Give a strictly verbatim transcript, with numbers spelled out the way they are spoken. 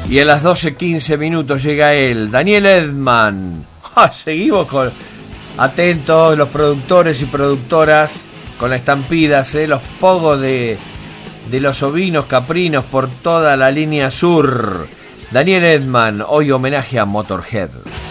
Y a las doce quince minutos llega él, Daniel Edman. ¡Ah! Seguimos con atentos los productores y productoras con las estampidas, ¿eh? Los pogos de, de los ovinos caprinos por toda la línea sur. Daniel Edman, hoy homenaje a Motorhead.